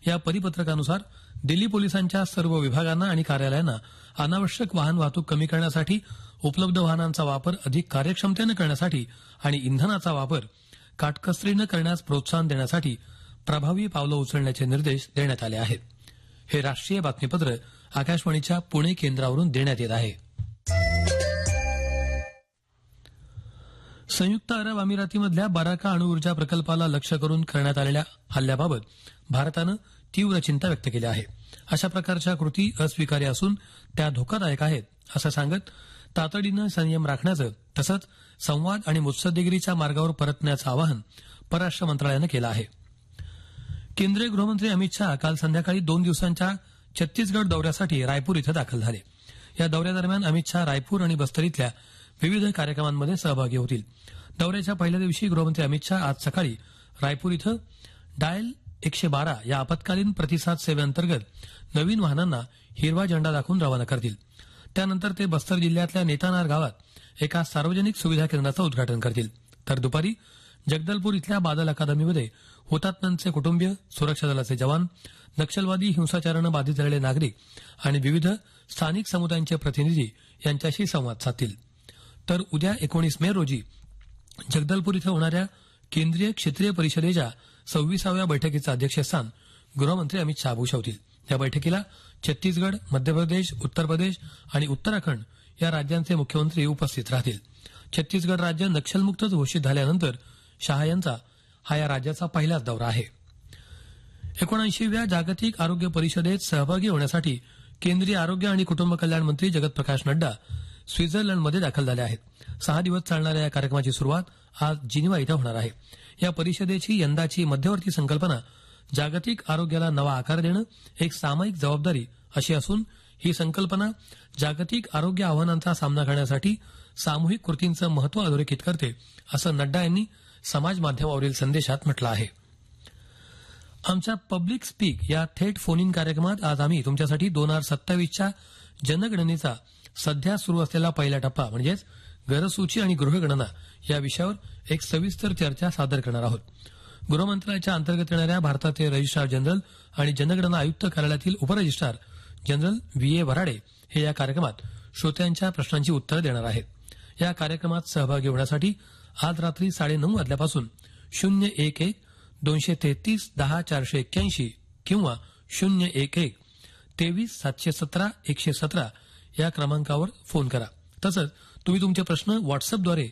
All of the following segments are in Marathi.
या परिपत्रकानुसार दिल्ली पोलिसांच्या सर्व विभागांना आणि कार्यालयांना अनावश्यक वाहन वाहतूक कमी करण्यासाठी, उपलब्ध वाहनांचा वापर अधिक कार्यक्षमतेनं करण्यासाठी आणि इंधनाचा वापर काटकसरीनं करण्यास प्रोत्साहन देण्यासाठी प्रभावी पावलं उचलण्याचे निर्देश देण्यात आले आहेत. हे राष्ट्रीय बातमीपत्र आकाशवाणीच्या पुणे केंद्रावरून देण्यात येत आहे. संयुक्त अरब अमिरातीमधल्या बराका अणुऊर्जा प्रकल्पाला लक्ष्य करून करण्यात आलेल्या हल्ल्याबाबत भारतानं तीव्र चिंता व्यक्त केली आहे. अशा प्रकारच्या कृती अस्वीकार्य असून त्या धोकादायक आहेत असं सांगत तातडीनं संयम राखण्याचं तसंच संवाद आणि मुत्सद्देगिरीच्या मार्गावर परतण्याचं आवाहन परराष्ट्र मंत्रालयानं केलं आहे. केंद्रीय गृहमंत्री अमित शहा काल संध्याकाळी 2 दिवसांच्या छत्तीसगड दौऱ्यासाठी रायपूर इथं दाखल झाले. या दौऱ्यादरम्यान अमित शहा रायपूर आणि बस्तर इथल्या विविध कार्यक्रमांमध्ये सहभागी होतील. दौऱ्याच्या पहिल्या दिवशी गृहमंत्री अमित शहा आज सकाळी रायपूर इथं डायल 112 या आपत्कालीन प्रतिसाद सेवेअंतर्गत नवीन वाहनांना हिरवा झेंडा दाखवून रवाना करतील. त्यानंतर ते बस्तर जिल्ह्यातल्या नेतानार गावात एका सार्वजनिक सुविधा केंद्राचं उद्घाटन करतील. तर दुपारी जगदलपूर इथल्या बादल अकादमीमध्ये हुतात्म्यांचे कुटुंबीय, सुरक्षा दलाचे जवान, नक्षलवादी हिंसाचारानं बाधित झालेले नागरिक आणि विविध स्थानिक समुदायांचे प्रतिनिधी यांच्याशी संवाद साधतील. तर उद्या 19 मे रोजी जगदलपूर इथं होणाऱ्या केंद्रीय क्षेत्रीय परिषदेच्या 26व्या बैठकीचं अध्यक्षस्थान गृहमंत्री अमित शहा भूषवतील. या बैठकीला छत्तीसगड, मध्य प्रदेश, उत्तर प्रदेश आणि उत्तराखंड या राज्यांचे मुख्यमंत्री उपस्थित राहतील. छत्तीसगड राज्य नक्षलमुक्त घोषित झाल्यानंतर शहा यांचा हा या राज्याचा पहिलाच दौरा आहे. 79व्या जागतिक आरोग्य परिषदेत सहभागी होण्यासाठी केंद्रीय आरोग्य आणि कुटुंब कल्याण मंत्री जगत प्रकाश नड्डा स्वित्झर्लंडमध्ये दाखल झाले आहेत. 6 दिवस चालणाऱ्या या कार्यक्रमाची सुरुवात आज जिनिव्हा इथं होणार आहे. या परिषदेची यंदाची मध्यवर्ती संकल्पना जागतिक आरोग्याला नवा आकार देणं, एक सामायिक जबाबदारी अशी असून ही संकल्पना जागतिक आरोग्य आव्हानांचा सामना करण्यासाठी सामूहिक कृतींचं महत्व अधोरेखित करते असं नड्डा यांनी समाज माध्यमावरील संदेशात म्हटलं आहे. आमच्या पब्लिक स्पीक या थेट फोन इन कार्यक्रमात आज आम्ही तुमच्यासाठी 2027च्या जनगणनेचा सध्या सुरू असलेला पहिला टप्पा म्हणजेच घरसूची आणि गृहगणना या विषयावर एक सविस्तर चर्चा सादर करणार आहोत. गृहमंत्रालयाच्या अंतर्गत येणाऱ्या भारताचे रजिस्ट्रार जनरल आणि जनगणना आयुक्त कार्यालयातील उपरजिस्ट्रार जनरल व्ही.ए. वराडे हे या कार्यक्रमात श्रोत्यांच्या प्रश्नांची उत्तरं देणार आहेत. या कार्यक्रमात सहभागी होण्यासाठी आज रात्री 9:30 वाजल्यापासून 011-233-10-481 किंवा 011-23-717-117 या क्रमांकावर फोन करा. तसंच तुम्ही तुमचे प्रश्न व्हॉट्सअपद्वारे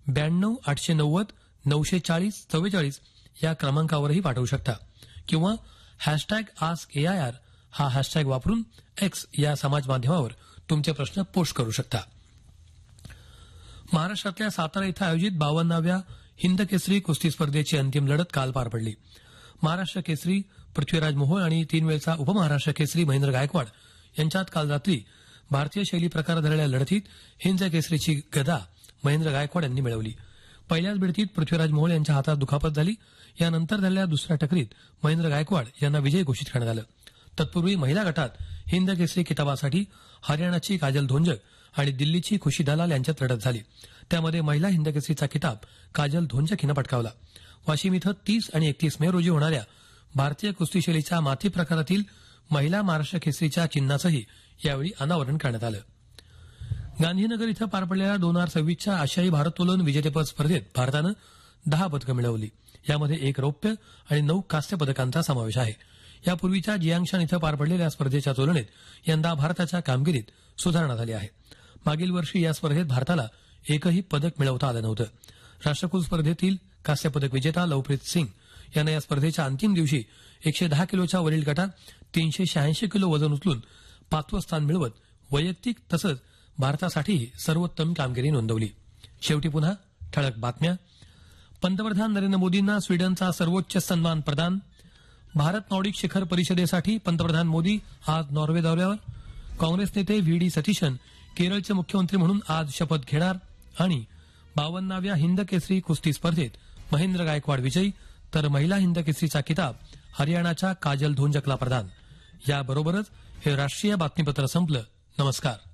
92-890-940-44 या क्रमांकावरही पाठवू शकता किंवा #AskAIR हा हॅशटॅग वापरून एक्स या समाज माध्यमावर तुमचे प्रश्न पोस्ट करू शकता. महाराष्ट्रातल्या सातारा इथं आयोजित 52व्या हिंद केसरी कुस्ती स्पर्धेची अंतिम लढत काल पार पडली. महाराष्ट्र केसरी पृथ्वीराज मोहोळ आणि 3 वेळचा उपमहाराष्ट्र केसरी महेंद्र गायकवाड यांच्यात काल रात्री भारतीय शैली प्रकार झालेल्या लढतीत हिंद केसरीची गदा महेंद्र गायकवाड यांनी मिळवली. पहिल्याच भिडतीत पृथ्वीराज मोहोळ यांच्या हातात दुखापत झाली. यानंतर झालेल्या दुसऱ्या टकरीत महेंद्र गायकवाड यांना विजयी घोषित करण्यात आलं. तत्पूर्वी महिला गटात हिंद केसरी किताबासाठी हरियाणाची काजल धोंजक आणि दिल्लीची खुशी दलाल यांच्यात लढत झाली. त्यामध्ये महिला हिंद केसरीचा किताब काजल धोंजक हिनं पटकावला. वाशिम इथं 30 आणि 31 मे रोजी होणाऱ्या भारतीय कुस्ती शैलीच्या माथी प्रकारातील महिला महाराष्ट्र केसरीच्या चिन्हाचंही यावेळी अनावरण करण्यात आलं. गांधीनगर इथं पार पडलेल्या 2026च्या आशियाई भारोत्तोलन विजेतेपद स्पर्धेत भारतानं 10 पदकं मिळवली. यामध्ये 1 रौप्य आणि 9 कांस्य पदकांचा समावेश आहे. यापूर्वीच्या जियांगशान इथं पार पडलेल्या स्पर्धेच्या तुलनेत यंदा भारताच्या कामगिरीत सुधारणा झाली आहे. मागील वर्षी या स्पर्धेत भारताला एकही पदक मिळवता आलं नव्हतं. राष्ट्रकुल स्पर्धेतील कांस्य पदक विजेता लवप्रीत सिंग यानं या स्पर्धेच्या अंतिम दिवशी 110 किलोच्या वरील गटात 386 किलो वजन उचलून 5वं स्थान मिळवत वैयक्तिक तसंच भारतासाठीही सर्वोत्तम कामगिरी नोंदवली. शेवटी पुन्हा ठळक बातम्या. पंतप्रधान नरेंद्र मोदींना स्वीडनचा सर्वोच्च सन्मान प्रदान. भारत नॉर्डिक शिखर परिषदेसाठी पंतप्रधान मोदी आज नॉर्वे दौऱ्यावर. काँग्रेस नेते व्ही.डी. सतीशन केरळचे मुख्यमंत्री म्हणून आज शपथ घेणार. आणि 52व्या हिंद केसरी कुस्ती स्पर्धेत महेंद्र गायकवाड विजयी तर महिला हिंद केसरीचा किताब हरियाणाच्या काजल धोंजकला प्रदान. याबरोबरच हे राष्ट्रीय बातमीपत्र संपलं. नमस्कार.